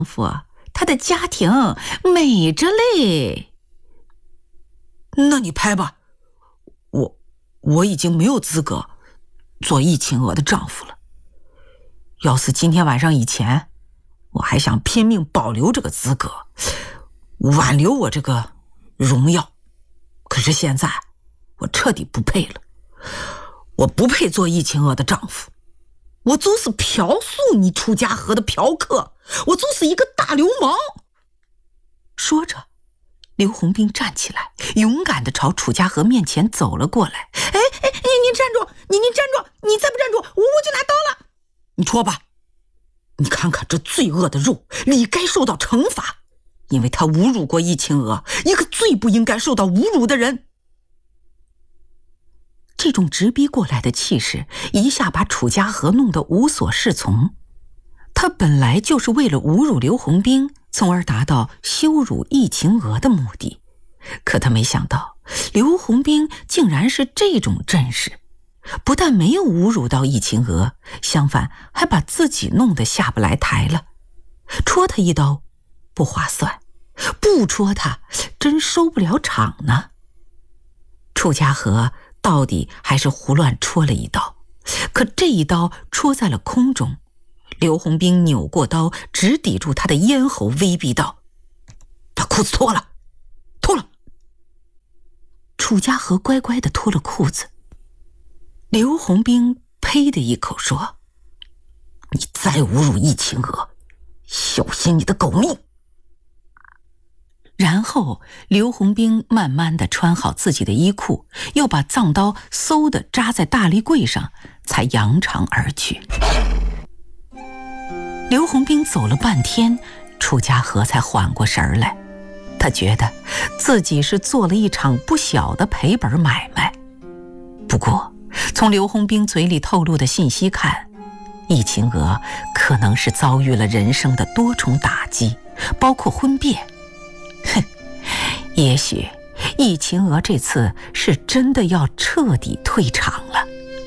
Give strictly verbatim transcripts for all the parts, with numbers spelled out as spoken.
夫，他的家庭美着嘞。 那你拍吧，我我已经没有资格做易秦娥的丈夫了。要是今天晚上以前，我还想拼命保留这个资格，挽留我这个荣耀。可是现在，我彻底不配了。我不配做易秦娥的丈夫，我就是嫖宿你楚家河的嫖客，我就是一个大流氓。说着，刘洪兵站起来，勇敢地朝楚家河面前走了过来。哎哎，你你站住！你你站住！你再不站住，我我就拿刀了！你戳吧，你看看这罪恶的肉，理该受到惩罚，因为他侮辱过易秦娥，一个最不应该受到侮辱的人。这种直逼过来的气势，一下把楚家河弄得无所适从。他本来就是为了侮辱刘洪兵，从而达到羞辱易秦娥的目的。可他没想到，刘洪兵竟然是这种阵势，不但没有侮辱到易秦娥，相反还把自己弄得下不来台了。戳他一刀不划算，不戳他真收不了场呢。楚家河到底还是胡乱戳了一刀，可这一刀戳在了空中。刘洪兵扭过刀，直抵住他的咽喉，威逼道：“把裤子脱了，脱了！”楚家河乖乖地脱了裤子。刘洪兵呸的一口说：“你再侮辱易秦娥，小心你的狗命！”然后刘洪兵慢慢地穿好自己的衣裤，又把藏刀嗖地扎在大立柜上，才扬长而去。刘洪兵走了半天，楚家河才缓过神来。他觉得自己是做了一场不小的赔本买卖。不过从刘洪兵嘴里透露的信息看，易秦娥可能是遭遇了人生的多重打击，包括婚变。哼，也许易秦娥这次是真的要彻底退场了。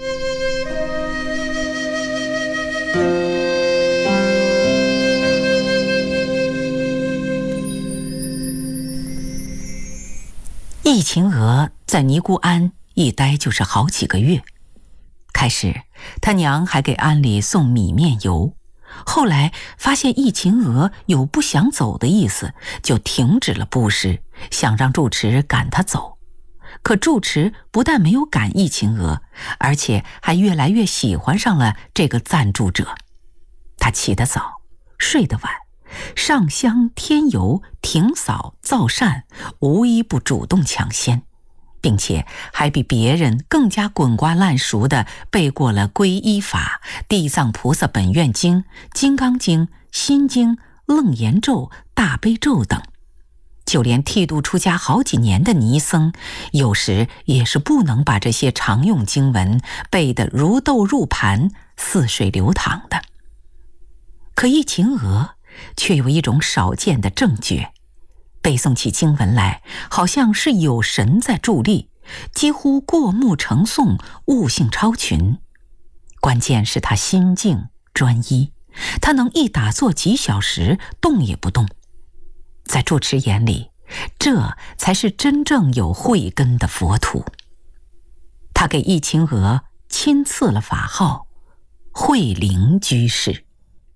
易秦娥在尼姑庵一待就是好几个月。开始他娘还给庵里送米面油，后来发现易秦娥有不想走的意思，就停止了布施，想让住持赶她走。可住持不但没有赶易秦娥，而且还越来越喜欢上了这个赞助者。他起得早，睡得晚，上香添油停扫造善，无一不主动抢先，并且还比别人更加滚瓜烂熟地背过了皈依法、地藏菩萨本愿经、金刚经、心经、楞严咒、大悲咒等。就连剃度出家好几年的尼僧，有时也是不能把这些常用经文背得如豆入盘、似水流淌的。可易秦娥却有一种少见的正觉，背诵起经文来好像是有神在助力，几乎过目成诵，悟性超群。关键是他心静专一，他能一打坐几小时动也不动。在住持眼里，这才是真正有慧根的佛徒。他给易秦娥亲赐了法号慧灵居士。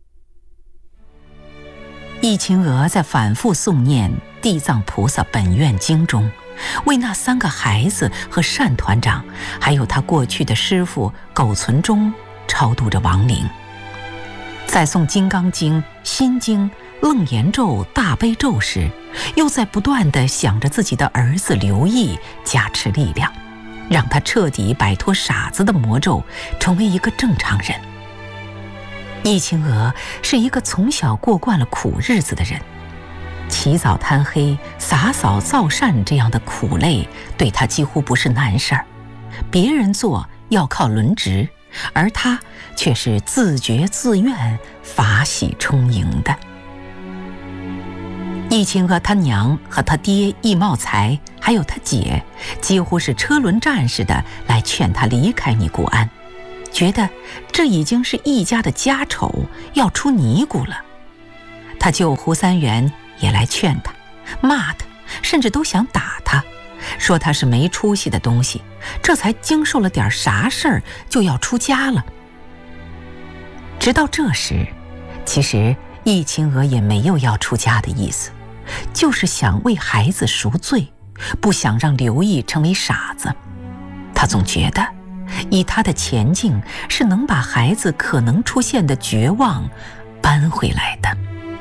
易秦娥在反复诵念地藏菩萨本愿经中，为那三个孩子和单团长，还有他过去的师父苟存中超度着亡灵。在诵金刚经、心经、楞严咒、大悲咒时，又在不断地想着自己的儿子刘毅加持力量，让他彻底摆脱傻子的魔咒，成为一个正常人。易秦娥是一个从小过惯了苦日子的人，起早贪黑、洒扫造善这样的苦累对他几乎不是难事儿。别人做要靠轮值，而他却是自觉自愿、法喜充盈的。易秦娥他娘和他爹易茂才还有他姐，几乎是车轮战似的来劝他离开尼姑庵，觉得这已经是易家的家丑，要出尼姑了。 他舅胡三元也来劝他，骂他，甚至都想打他，说他是没出息的东西，这才经受了点啥事儿就要出家了。直到这时，其实易秦娥也没有要出家的意思，就是想为孩子赎罪，不想让刘毅成为傻子。他总觉得以他的前境是能把孩子可能出现的绝望搬回来的。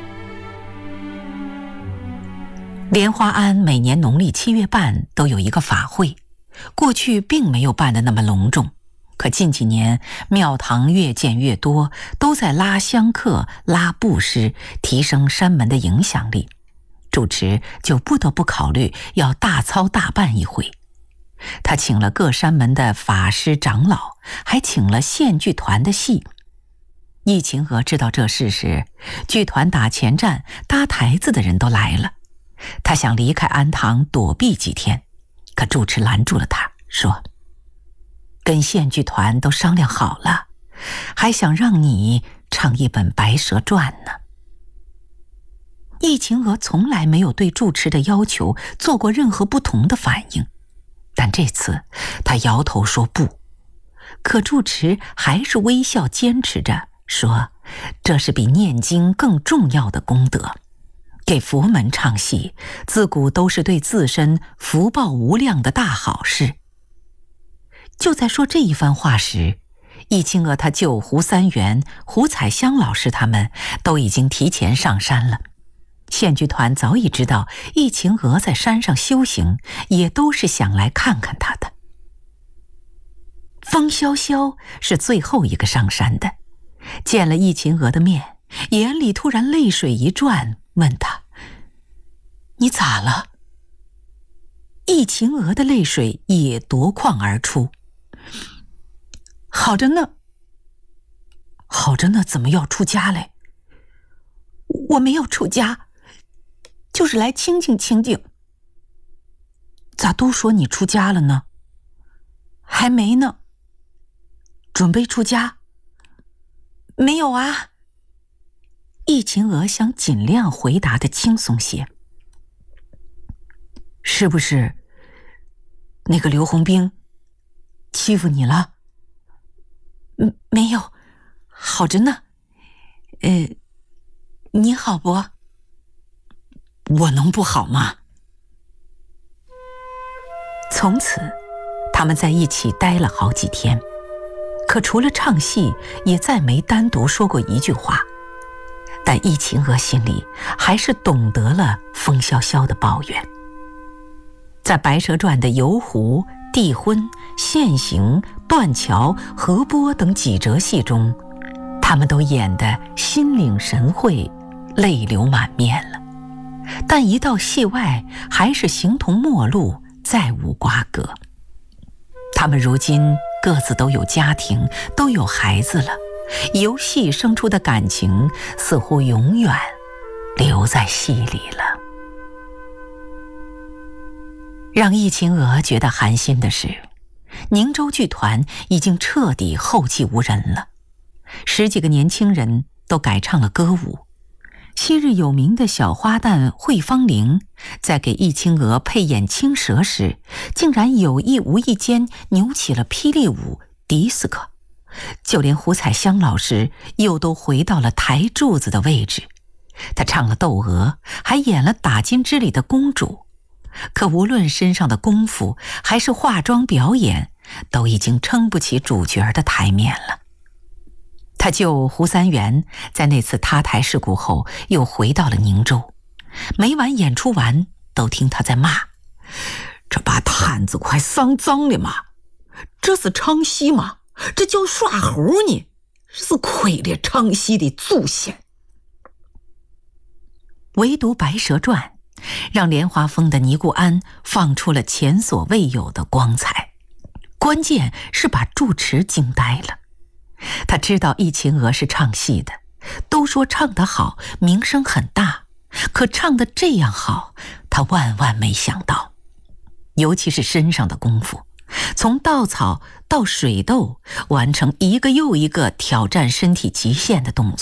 莲花庵每年农历七月半都有一个法会，过去并没有办得那么隆重，可近几年庙堂越建越多，都在拉香客、拉布施，提升山门的影响力，主持就不得不考虑要大操大办一回。他请了各山门的法师长老，还请了县剧团的戏。易秦娥知道这事时，剧团打前站搭台子的人都来了。他想离开安堂躲避几天，可住持拦住了他，说跟县剧团都商量好了，还想让你唱一本《白蛇传》呢。易秦娥从来没有对住持的要求做过任何不同的反应，但这次他摇头说不，可住持还是微笑坚持着，说这是比念经更重要的功德，给佛门唱戏自古都是对自身福报无量的大好事。就在说这一番话时，易秦娥他舅胡三元、胡彩香老师他们都已经提前上山了。县剧团早已知道易秦娥在山上修行，也都是想来看看她的。风萧萧是最后一个上山的，见了易秦娥的面，眼里突然泪水一转，问她：你咋了？易秦娥的泪水也夺眶而出：好着呢。好着呢，怎么要出家嘞？我没有出家，就是来清静清静。咋都说你出家了呢？还没呢。准备出家？没有啊。易秦娥想尽量回答的轻松些。是不是那个刘洪兵欺负你了？嗯，没有，好着呢。呃，你好不？我能不好吗？从此他们在一起待了好几天，可除了唱戏也再没单独说过一句话。但易秦娥心里还是懂得了风萧萧的抱怨。在《白蛇传》的游湖、帝婚、现形、断桥、河波等几折戏中，他们都演得心领神会，泪流满面了。但一到戏外，还是形同陌路，再无瓜葛。他们如今各自都有家庭，都有孩子了，由戏生出的感情似乎永远留在戏里了。让易秦娥觉得寒心的是，宁州剧团已经彻底后继无人了，十几个年轻人都改唱了歌舞。昔日有名的小花旦惠芳玲，在给易秦娥配演青蛇时，竟然有意无意间扭起了霹雳舞、迪斯科。就连胡彩香老师又都回到了台柱子的位置，她唱了窦娥，还演了打金枝里的公主。可无论身上的功夫还是化妆表演，都已经撑不起主角的台面了。他舅胡三元在那次塌台事故后又回到了宁州，每晚演出完都听他在骂：这把毯子快丧脏了嘛，这是唱戏吗？这叫耍猴呢，是亏了唱戏的祖先。唯独《白蛇传》让莲花峰的尼姑庵放出了前所未有的光彩，关键是把住持惊呆了。他知道易秦娥是唱戏的，都说唱得好，名声很大，可唱得这样好，他万万没想到。尤其是身上的功夫，从稻草到水斗，完成一个又一个挑战身体极限的动作，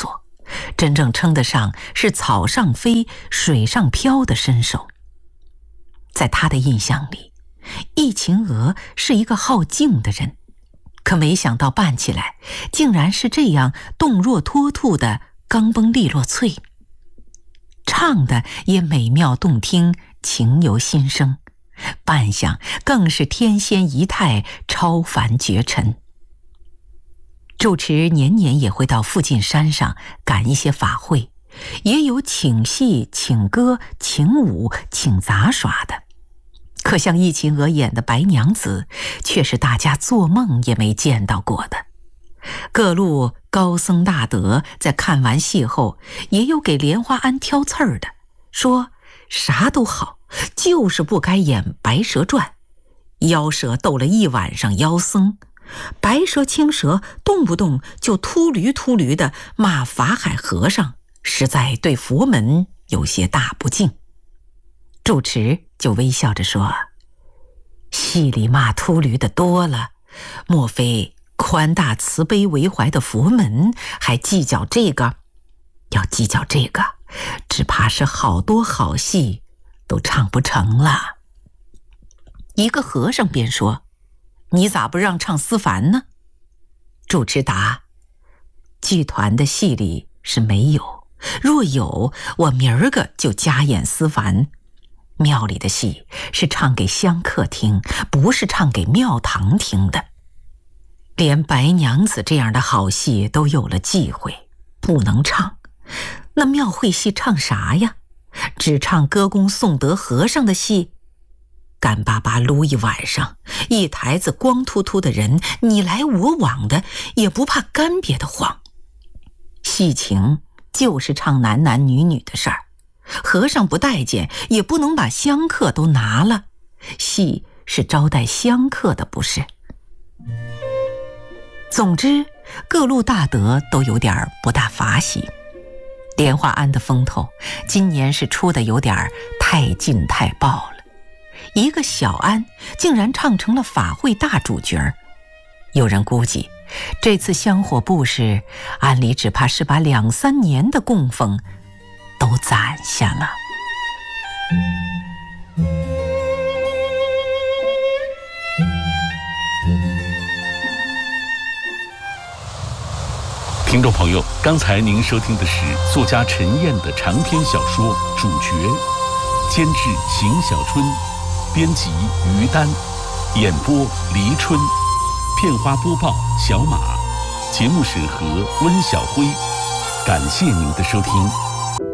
真正称得上是草上飞、水上漂的身手。在他的印象里，易秦娥是一个好静的人，可没想到办起来竟然是这样动若脱兔的刚崩利落脆，唱的也美妙动听，情由心生，扮相更是天仙仪态，超凡绝尘。住持年年也会到附近山上赶一些法会，也有请戏、请歌、请舞、请杂耍的。可像易秦娥演的白娘子，却是大家做梦也没见到过的。各路高僧大德在看完戏后，也有给莲花庵挑刺儿的，说啥都好，就是不该演《白蛇传》。妖蛇斗了一晚上妖僧，白蛇青蛇动不动就秃驴秃驴的骂法海和尚，实在对佛门有些大不敬。住持就微笑着说，戏里骂秃驴的多了，莫非宽大慈悲为怀的佛门还计较这个？要计较这个，只怕是好多好戏都唱不成了。一个和尚便说，你咋不让唱思凡呢？住持答，剧团的戏里是没有，若有，我明儿个就加演思凡。庙里的戏是唱给香客听，不是唱给庙堂听的。连白娘子这样的好戏都有了忌讳，不能唱，那庙会戏唱啥呀？只唱歌功颂德和尚的戏？干巴巴撸一晚上，一台子光秃秃的人，你来我往的，也不怕干瘪的慌。戏情就是唱男男女女的事儿，和尚不待见，也不能把香客都拿了，戏是招待香客的，不是？总之，各路大德都有点不大法喜。莲花庵的风头今年是出的有点太劲太爆了，一个小庵竟然唱成了法会大主角。有人估计，这次香火布施，庵里只怕是把两三年的供奉都攒下了。 听众朋友，刚才您收听的是作家陈燕的长篇小说《主角》，监制邢小春，编辑于丹，演播黎春，片花播报小马，节目审核温小辉。感谢您的收听。